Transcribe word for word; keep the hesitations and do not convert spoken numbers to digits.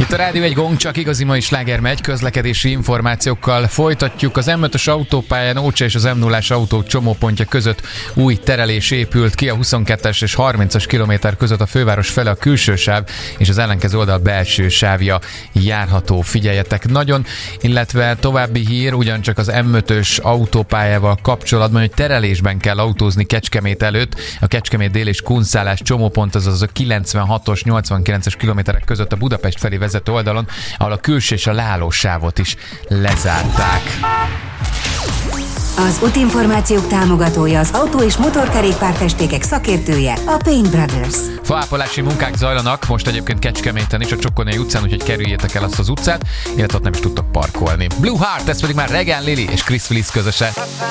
Itt a Rádió egy gong, csak igazi mai sláger megy, közlekedési információkkal folytatjuk. Az em ötös autópályán Ócsa és az em nullás autó csomópontja között új terelés épült ki, a huszonkettes és harmincas kilométer között a főváros fele a külső sáv és az ellenkező oldal belső sávja járható. Figyeljetek nagyon, illetve további hír ugyancsak az em ötös autópályával kapcsolatban, hogy terelésben kell autózni Kecskemét előtt. A Kecskemét dél és Kunszálás csomópont, azaz a kilencvenhatos nyolcvankilences kilométerek között a Budapest felé vezető oldalon, ahol a külső és a leálló sávot is lezárták. Az útinformációk támogatója, az autó- és motorkerékpárfestékek szakértője, a Paint Brothers. Faápolási munkák zajlanak most egyébként Kecskeméten is, a Csokonai utcán, úgyhogy kerüljétek el azt az utcát, illetve ott nem is tudtok parkolni. Blue Heart, ez pedig már Regan Lily és Chris Willis közöse.